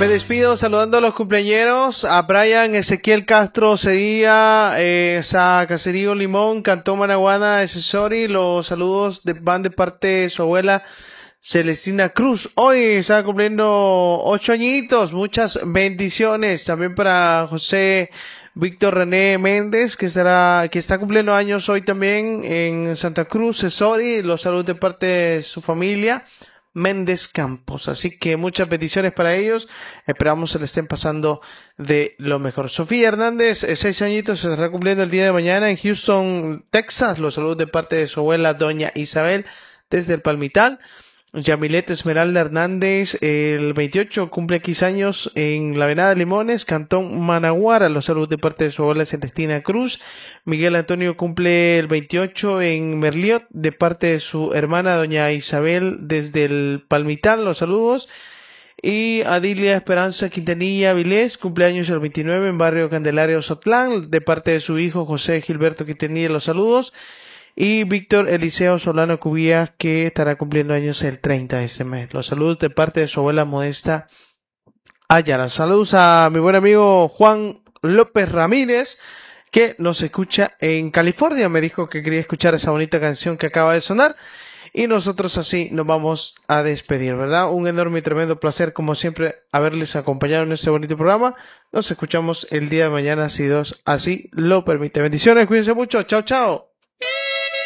Me despido saludando a los cumpleañeros, a Brian Ezequiel Castro Cedilla, a Caserío Limón, Cantón Managuana, Sori. Los saludos van de parte de su abuela Celestina Cruz. Hoy está cumpliendo 8 añitos, muchas bendiciones. También para José Víctor René Méndez, que está cumpliendo años hoy también en Santa Cruz, Sori. Los saludos de parte de su familia Méndez Campos, así que muchas bendiciones para ellos, esperamos se le estén pasando de lo mejor. Sofía Hernández, 6 añitos, se estará cumpliendo el día de mañana en Houston, Texas. Los saludos de parte de su abuela doña Isabel desde el Palmital. Yamilet Esmeralda Hernández, el 28, cumple 15 años en la Venada de Limones, Cantón Managuara. Los saludos de parte de su abuela Celestina Cruz. Miguel Antonio cumple el 28 en Merliot, de parte de su hermana doña Isabel desde el Palmital. Los saludos. Y Adilia Esperanza Quintanilla Vilés, cumpleaños el 29 en Barrio Candelaria, Ozotlán, de parte de su hijo José Gilberto Quintanilla. Los saludos. Y Víctor Eliseo Solano Cubías, que estará cumpliendo años el 30 de este mes. Los saludos de parte de su abuela Modesta Ayala. Saludos a mi buen amigo Juan López Ramírez, que nos escucha en California. Me dijo que quería escuchar esa bonita canción que acaba de sonar. Y nosotros así nos vamos a despedir, ¿verdad? Un enorme y tremendo placer, como siempre, haberles acompañado en este bonito programa. Nos escuchamos el día de mañana, si Dios así lo permite. Bendiciones, cuídense mucho. Chao, chao.